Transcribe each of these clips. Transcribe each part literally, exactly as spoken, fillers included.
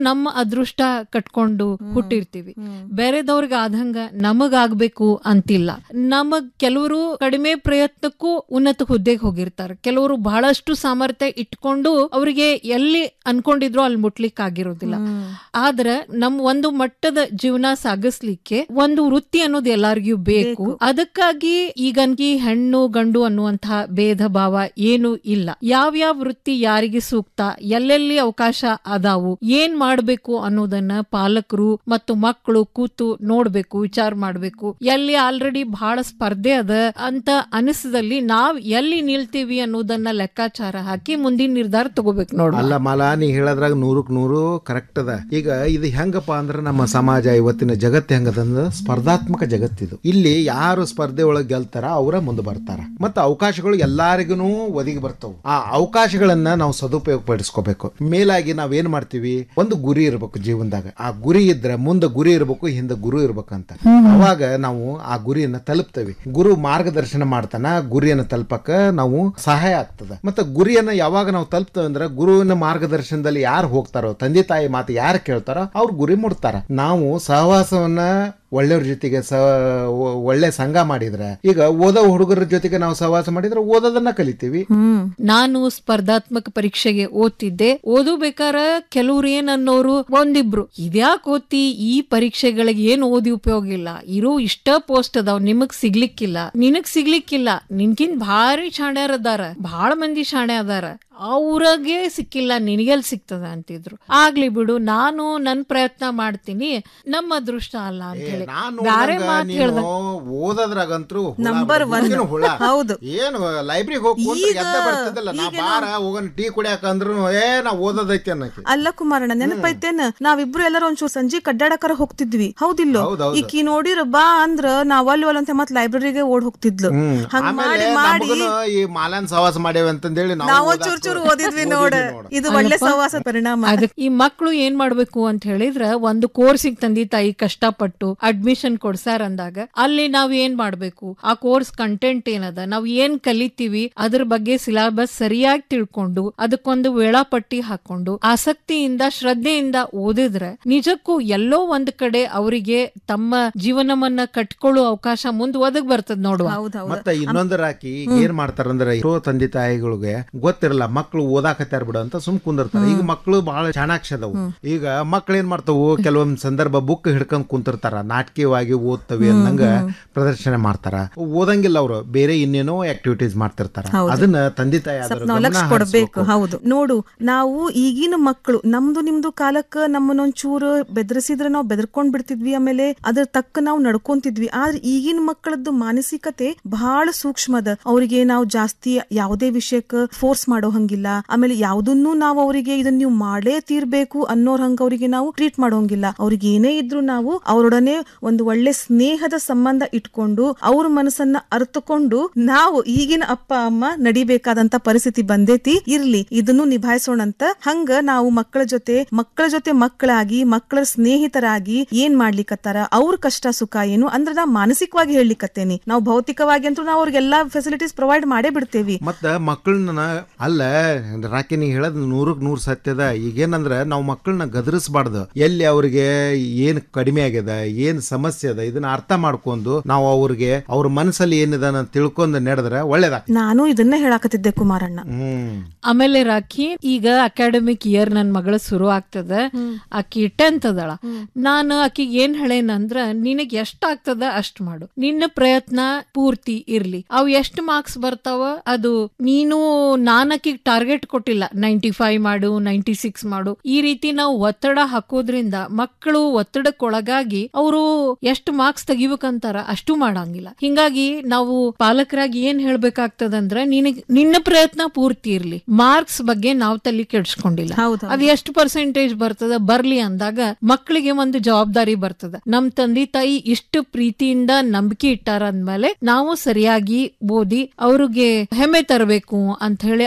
ನಮ್ಮ ಅದೃಷ್ಟ ಕಟ್ಕೊಂಡು ಹುಟ್ಟಿರ್ತೀವಿ. ಬೇರೆದವ್ರಿಗೆ ಆದಂಗ ನಮಗಾಗ್ಬೇಕು ಅಂತಿಲ್ಲ. ನಮಗ್ ಕೆಲವರು ಕಡಿಮೆ ಪ್ರಯತ್ನಕ್ಕೂ ಉನ್ನತ ಹುದ್ದೆಗೆ ಹೋಗಿರ್ತಾರೆ. ಕೆಲವರು ಬಹಳಷ್ಟು ಸಾಮರ್ಥ್ಯ ಇಟ್ಕೊಂಡು ಅವರಿಗೆ ಎಲ್ಲಿ ಅನ್ಕೊಂಡಿದ್ರು ಅಲ್ಲಿ ಮುಟ್ಲಿಕ್ಕೆ ಆಗಿರೋದಿಲ್ಲ. ಆದ್ರೆ ನಮ್ ಒಂದು ಮಟ್ಟದ ಜೀವನ ಸಾಗಿಸ್ಲಿಕ್ಕೆ ಒಂದು ವೃತ್ತಿ ಅನ್ನೋದು ಎಲ್ಲಾರ್ಗೂ ಬೇಕು. ಅದಕ್ಕಾಗಿ ಈಗನ್ಗಿ ಹೆಣ್ಣು ಗಂಡು ಅನ್ನುವಂತಹ ಭೇದ ಭಾವ ಏನು ಇಲ್ಲ. ಯಾವ್ಯಾವ ವೃತ್ತಿ ಯಾರಿಗೆ ಸೂಕ್ತ, ಎಲ್ಲೆಲ್ಲಿ ಅವಕಾಶ ಅದಾವು, ಏನ್ ಮಾಡ್ಬೇಕು ಅನ್ನೋದನ್ನ ಪಾಲಕರು ಮತ್ತು ಮಕ್ಕಳು ಕೂತು ನೋಡ್ಬೇಕು, ವಿಚಾರ ಮಾಡ್ಬೇಕು. ಎಲ್ಲಿ ಆಲ್ರೆಡಿ ಬಹಳ ಸ್ಪರ್ಧೆ ಅದ ಅಂತ ಅನಿಸದಲ್ಲಿ ನಾವ್ ಎಲ್ಲಿ ನಿಲ್ತೀವಿ ಅನ್ನೋದನ್ನ ಲೆಕ್ಕಾಚಾರ ಹಾಕಿ ಮುಂದಿನ ನಿರ್ಧಾರ ತಗೋಬೇಕು. ನೋಡ ಅಲ್ಲ ಮಾಲಾ, ನೀ ಹೇಳದ್ರಾಗ ನೂರಕ್ ನೂರು ಕರೆಕ್ಟ್ ಅದ. ಈಗ ಇದು ಹೆಂಗಪ್ಪ ಅಂದ್ರೆ ನಮ್ಮ ಸಮಾಜ ಇವತ್ತಿನ ಜಗತ್ತು ಹೆಂಗದಂದ್ರ ಸ್ಪರ್ಧಾತ್ಮಕ ಜಗತ್ತಿದು. ಇಲ್ಲಿ ಯಾರು ಸ್ಪರ್ಧೆ ಒಳಗೆ ಗೆಲ್ತಾರ ಅವರ ಮುಂದೆ ಬರ್ತಾರ. ಮತ್ತ ಅವಕಾಶಗಳು ಎಲ್ಲಾರಿಗೂ ಒದಗಿ ಬರ್ತಾವ. ಆ ಅವಕಾಶಗಳನ್ನ ನಾವು ಸದುಪಯೋಗ ಪಡಿಸ್ಕೋಬೇಕು. ಮೇಲಾಗಿ ನಾವ್ ಏನ್ ಮಾಡ್ತೀವಿ, ಒಂದು ಗುರಿ ಇರ್ಬೇಕು ಜೀವನದಾಗ. ಆ ಗುರಿ ಇದ್ರೆ ಮುಂದೆ ಗುರಿ ಇರ್ಬೇಕು, ಹಿಂದೆ ಗುರು ಇರ್ಬೇಕಂತ. ಅವಾಗ ನಾವು ಆ ಗುರಿಯನ್ನ ತಲುಪ್ತೇವೆ. ಗುರು ಮಾರ್ಗದರ್ಶನ ಮಾಡ್ತಾನ, ಗುರಿಯನ್ನ ತಲುಪಕ ನಾವು ಸಹಾಯ ಆಗ್ತದ. ಮತ್ತೆ ಗುರಿಯನ್ನ ಯಾವಾಗ ನಾವು ತಲುಪ್ತೇವೆ ಅಂದ್ರೆ ಗುರುವಿನ ಮಾರ್ಗದರ್ಶನದಲ್ಲಿ ಯಾರು ಹೋಗ್ತಾರೋ, ತಂದೆ ತಾಯಿ ಮಾತು ಯಾರು ಕೇಳ್ತಾರೋ ಅವ್ರು ಗುರಿ ಮುಟ್ತಾರ. ನಾವು ಸಹವಾಸವನ್ನ ಒಳ್ಳೆಯವ್ರ ಜೊತೆಗೆ ಸ ಒಳ್ಳೆ ಸಂಘ ಮಾಡಿದ್ರೆ, ಈಗ ಓದೋ ಹುಡುಗರ ಜೊತೆಗೆ ನಾವು ಸಹವಾಸ ಮಾಡಿದ್ರೆ ಓದೋದನ್ನ ಕಲಿತೀವಿ. ನಾನು ಸ್ಪರ್ಧಾತ್ಮಕ ಪರೀಕ್ಷೆಗೆ ಓದ್ತಿದ್ದೆ. ಓದಬೇಕಾರ ಕೆಲವ್ರು ಏನ್ ಅನ್ನೋರು, ಒಂದಿಬ್ರು ಇದ್ಯಾಕ್ ಓದ್ತಿ, ಈ ಪರೀಕ್ಷೆಗಳಿಗೆ ಏನ್ ಓದಿ ಉಪಯೋಗ ಇಲ್ಲ, ಇರೋ ಇಷ್ಟ ಪೋಸ್ಟ್ ಅದಾವ್, ನಿಮಗ್ ಸಿಗ್ಲಿಕ್ಕಿಲ್ಲ, ನಿನಗ್ ಸಿಗ್ಲಿಕ್ಕಿಲ್ಲ, ನಿನ್ಕಿಂತ ಭಾರಿ ಶಾಣ್ಯಾರ ಅದಾರ, ಬಹಳ ಮಂದಿ ಶಾಣೆ ಅದಾರ, ಅವ್ರಗೆ ಸಿಕ್ಕಿಲ್ಲ, ನಿನಗೆಲ್ ಸಿಗ್ತದ ಅಂತಿದ್ರು. ಆಗ್ಲಿ ಬಿಡು, ನಾನು ನನ್ ಪ್ರಯತ್ನ ಮಾಡ್ತೀನಿ, ನಮ್ಮ ಅದೃಷ್ಟ ಅಲ್ಲ ಅಂತ ಹೇಳಿ ಬ್ಯಾರೆ ಮಾತು ಹೇಳ್ದ. ಓದೋದ್ರಾಗಂತೂ ನಂಬರ್ ಒನ್. ಹೌದು, ಏನು ಲೈಬ್ರರಿಗೆ ಹೋಗಿ ಬರ್ತದಲ್ಲ, ನಾ ಬಾರ ಹೋಗೋಣ ಟೀ ಕುಡಿಯಾಕಂದ್ರು ಏ ನಾ ಓದೋದೈತಿ ಅನ್ನಕ್ಕೆ. ಅಲ್ಲ ಕುಮಾರಣ್ಣ, ನೆನಪೈತೇನ ನಾವಿಬ್ರು ಎಲ್ಲಾರು ಒಂಚೂರು ಸಂಜೆ ಕಡ್ಡಾಡಕರ ಹೋಗ್ತಿದ್ವಿ, ಹೌದಿಲ್ಲೋ? ಈಕಿ ನೋಡಿರ ಬಾ ಅಂದ್ರ ನಾವ್ ಅಲ್ಲಿ ಅಂತ ಮತ್ ಲೈಬ್ರರಿಗೆ ಓಡ್ ಹೋಗ್ತಿದ್ಲು. ಹಂಗ ಮಾಡಿ ಮಾಡಿ ಈ ಮಾಲಾನ್ ಸಹವಾಸ ಮಾಡೇವಿ ಅಂತಂದೇಳಿ ನಾವು ಚೂರ್ ಚೂರು ಓದಿದ್ವಿ ನೋಡ. ಇದು ಒಳ್ಳೆ ಸಹವಾಸ ಪರಿಣಾಮ. ಈ ಮಕ್ಳು ಏನ್ ಮಾಡ್ಬೇಕು ಅಂತ ಹೇಳಿದ್ರ, ಒಂದು ಕೋರ್ಸಿಗೆ ತಂದಿ ತಾಯಿ ಕಷ್ಟಪಟ್ಟು ಅಡ್ಮಿಷನ್ ಕೊಡ್ಸಾರ ಅಂದಾಗ ಅಲ್ಲಿ ನಾವ್ ಏನ್ ಮಾಡ್ಬೇಕು, ಆ ಕೋರ್ಸ್ ಕಂಟೆಂಟ್ ಏನದ, ನಾವ್ ಏನ್ ಕಲಿತೀವಿ ಅದ್ರ ಬಗ್ಗೆ ಸಿಲೆಬಸ್ ಸರಿಯಾಗಿ ತಿಳ್ಕೊಂಡು ಅದಕ್ಕೊಂದು ವೇಳಾಪಟ್ಟಿ ಹಾಕೊಂಡು ಆಸಕ್ತಿಯಿಂದ ಶ್ರದ್ಧೆಯಿಂದ ಓದಿದ್ರೆ ನಿಜಕ್ಕೂ ಎಲ್ಲೋ ಒಂದ್ ಕಡೆ ಅವರಿಗೆ ತಮ್ಮ ಜೀವನವನ್ನ ಕಟ್ಕೊಳ್ಳೋ ಅವಕಾಶ ಮುಂದ್ ಒದಗ್ ಬರ್ತದ ನೋಡುವ. ಮತ್ತೆ ಇನ್ನೊಂದರ ಹಾಕಿ ಏನ್ ಮಾಡ್ತಾರಂದ್ರೆ, ಇರೋ ತಂದೆ ತಾಯಿಗಳಿಗೆ ಗೊತ್ತಿರಲ್ಲ ಮಕ್ಳು ಓದಾಕತ್ತಾರ ಬಿಡು ಅಂತ ಸುಮ್ ಕುಂದಿರ್ತಾರೆ. ಈಗ ಮಕ್ಳು ಬಹಳ ಚಾಣಾಕ್ಷದವು. ಈಗ ಮಕ್ಳು ಏನ್ ಮಾಡ್ತಾವು, ಕೆಲವೊಂದ್ ಸಂದರ್ಭ ಬುಕ್ ಹಿಡ್ಕೊಂಡ್ ಕುಂತಿರ್ತಾರ, ನಾಟಕೀಯವಾಗಿ ಓದ್ತವಿ ಅನ್ನಂಗ ಪ್ರದರ್ಶನ ಮಾಡ್ತಾರ. ಓದಂಗಿಲ್ಲ ಅವ್ರು, ಬೇರೆ ಇನ್ನೇನೋ ಆಕ್ಟಿವಿಟೀಸ್ ಮಾಡ್ತಿರ್ತಾರ. ಅದನ್ನ ತಂದೆ ತಾಯಿ ಲಕ್ಷ ಕೊಡ್ಬೇಕು. ಹೌದು ನೋಡು, ನಾವು ಈಗಿನ ಮಕ್ಕಳು ನಮ್ದು ನಿಮ್ದು ಕಾಲಕ್ಕ ನಮ್ಮನ್ನೊಂಚೂರು ಬೆದರಿಸಿದ್ರೆ ನಾವು ಬೆದರ್ಕೊಂಡ್ ಬಿಡ್ತಿದ್ವಿ, ಆಮೇಲೆ ಅದ್ರ ತಕ್ಕ ನಾವು ನಡ್ಕೊಂತಿದ್ವಿ. ಆದ್ರೆ ಈಗಿನ ಮಕ್ಕಳದ್ದು ಮಾನಸಿಕತೆ ಬಹಳ ಸೂಕ್ಷ್ಮದ. ಅವ್ರಿಗೆ ನಾವು ಜಾಸ್ತಿ ಯಾವುದೇ ವಿಷಯಕ್ಕ ಫೋರ್ಸ್ ಮಾಡೋ ಹಂಗಿಲ್ಲ, ಆಮೇಲೆ ಯಾವ್ದನ್ನು ನಾವು ಅವರಿಗೆ ಇದನ್ನ ನೀವು ಮಾಡೇ ತೀರ್ಬೇಕು ಅನ್ನೋರ್ ಹಂಗ ಅವ್ರಿಗೆ ನಾವು ಟ್ರೀಟ್ ಮಾಡೋಂಗಿಲ್ಲ. ಅವ್ರಿಗೆ ಏನೇ ಇದ್ರು ನಾವು ಅವರೊಡನೆ ಒಂದು ಒಳ್ಳೆ ಸ್ನೇಹದ ಸಂಬಂಧ ಇಟ್ಕೊಂಡು ಅವ್ರ ಮನಸ್ಸನ್ನ ಅರ್ಥಕೊಂಡು ನಾವು ಈಗಿನ ಅಪ್ಪ ಅಮ್ಮ ನಡಿಬೇಕಾದಂತ ಪರಿಸ್ಥಿತಿ ಬಂದೇತಿ. ಇರ್ಲಿ, ಇದನ್ನು ನಿಭಾಯಿಸೋಣಂತ ಹಂಗ ನಾವು ಮಕ್ಕಳ ಜೊತೆ ಮಕ್ಕಳ ಜೊತೆ ಮಕ್ಕಳಾಗಿ ಮಕ್ಕಳ ಸ್ನೇಹಿತರಾಗಿ ಏನ್ ಮಾಡ್ಲಿಕ್ಕತ್ತಾರ, ಅವ್ರ ಕಷ್ಟ ಸುಖ ಏನು ಅಂದ್ರೆ ನಾ ಮಾನಸಿಕವಾಗಿ ಹೇಳಲಿಕ್ಕತ್ತೇನಿ. ನಾವು ಭೌತಿಕವಾಗಿ ಅಂತೂ ನಾವು ಅವ್ರಿಗೆಲ್ಲಾ ಫೆಸಿಲಿಟೀಸ್ ಪ್ರೊವೈಡ್ ಮಾಡೇ ಬಿಡ್ತೇವಿ. ಮತ್ತ ಮಕ್ಕಳನ್ನ ಅಲ್ಲ ರಾಕಿ, ನೀ ಹೇಳದ್ ನೂರಕ್ ನೂರ್ ಸತ್ಯದ. ಈಗೇನಂದ್ರ ನಾವು ಮಕ್ಕಳನ್ನ ಗದರಿಸಬಾರ್ದು. ಎಲ್ಲಿ ಅವ್ರಿಗೆ ಏನ್ ಕಡಿಮೆ ಆಗ್ಯದ, ಏನ್ ಸಮಸ್ಯೆ ಅದ, ಇದನ್ನ ಅರ್ಥ ಮಾಡ್ಕೊಂಡು ನಾವು ಅವ್ರಿಗೆ ಅವ್ರ ಮನಸ್ಸಲ್ಲಿ ಏನಿದ ತಿಳ್ಕೊಂಡ್ ನಡೆದ್ರೆ ಒಳ್ಳೇದಾಗ. ನಾನು ಇದನ್ನ ಹೇಳಾಕತ್ತಿದ್ದೆ ಕುಮಾರಣ್ಣ. ಆಮೇಲೆ ರಾಖಿ, ಈಗ ಅಕಾಡೆಮಿಕ್ ಇಯರ್ ನನ್ ಮಗಳ ಶುರು ಆಗ್ತದ, ಆಕಿ ಟೆಂತ್ ಅದಳ. ನಾನು ಆಕಿಗೆ ಏನ್ ಹೇಳೇನಂದ್ರ, ನಿನಗ್ ಎಷ್ಟ್ ಆಗ್ತದ ಅಷ್ಟ್ ಮಾಡು, ನಿನ್ನ ಪ್ರಯತ್ನ ಪೂರ್ತಿ ಇರ್ಲಿ. ಅವ್ ಎಷ್ಟ್ ಮಾರ್ಕ್ಸ್ ಬರ್ತಾವ ಅದು ನೀನು, ನಾನ್ ಆಕಿಗೆ ಟಾರ್ಗೆಟ್ ಕೊಟ್ಟಿಲ್ಲ ನೈಂಟಿ ಫೈವ್ ಮಾಡು, ನೈಂಟಿ ಸಿಕ್ಸ್ ಮಾಡು, ಈ ರೀತಿ ನಾವು ಒತ್ತಡ ಹಾಕೋದ್ರಿಂದ ಮಕ್ಕಳು ಒತ್ತಡಕ್ಕೊಳಗಾಗಿ ಅವರು ಎಷ್ಟು ಮಾರ್ಕ್ಸ್ ತೆಗಿಬೇಕಂತಾರ ಅಷ್ಟು ಮಾಡಂಗಿಲ್ಲ. ಹಿಂಗಾಗಿ ನಾವು ಪಾಲಕರಾಗಿ ಏನ್ ಹೇಳ್ಬೇಕಾಗ್ತದಂದ್ರ, ನಿನಗ್ ನಿನ್ನ ಪ್ರಯತ್ನ ಪೂರ್ತಿ ಇರ್ಲಿ, ಮಾರ್ಕ್ಸ್ ಬಗ್ಗೆ ನಾವು ತಲೆ ಕೆಡ್ಸ್ಕೊಂಡಿಲ್ಲ. ಅದ್ ಎಷ್ಟು ಪರ್ಸೆಂಟೇಜ್ ಬರ್ತದ ಬರ್ಲಿ ಅಂದಾಗ ಮಕ್ಕಳಿಗೆ ಒಂದು ಜವಾಬ್ದಾರಿ ಬರ್ತದ. ನಮ್ ತಂದೆ ತಾಯಿ ಇಷ್ಟು ಪ್ರೀತಿಯಿಂದ ನಂಬಿಕೆ ಇಟ್ಟಾರ ಅಂದ್ಮೇಲೆ ನಾವು ಸರಿಯಾಗಿ ಓದಿ ಅವ್ರಿಗೆ ಹೆಮ್ಮೆ ತರಬೇಕು ಅಂತ ಹೇಳಿ ಅವರ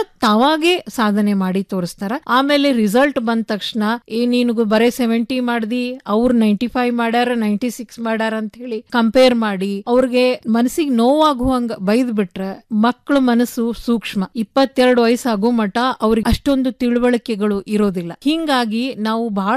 ತಾವಾಗೆ ಸಾಧನೆ ಮಾಡಿ ತೋರಿಸ್ತಾರ. ಆಮೇಲೆ ರಿಸಲ್ಟ್ ಬಂದ ತಕ್ಷಣ ಏ ನೀನು ಬರೇ ಸೆವೆಂಟಿ ಮಾಡ್ದಿ, ಅವ್ರು ನೈಂಟಿ ಫೈವ್ ಮಾಡ್ಯಾರ, ನೈಂಟಿ ಸಿಕ್ಸ್ ಮಾಡ್ಯಾರ ಅಂತ ಹೇಳಿ ಕಂಪೇರ್ ಮಾಡಿ ಅವ್ರಿಗೆ ಮನಸ್ಸಿಗೆ ನೋವಾಗುವಂಗ ಬೈದ್ ಬಿಟ್ರ ಮಕ್ಕಳ ಮನಸ್ಸು ಸೂಕ್ಷ್ಮ. ಇಪ್ಪತ್ತೆರಡು ವಯಸ್ಸಾಗೋ ಮಠ ಅವ್ರಿಗೆ ಅಷ್ಟೊಂದು ತಿಳುವಳಿಕೆಗಳು ಇರೋದಿಲ್ಲ. ಹಿಂಗಾಗಿ ನಾವು ಬಹಳ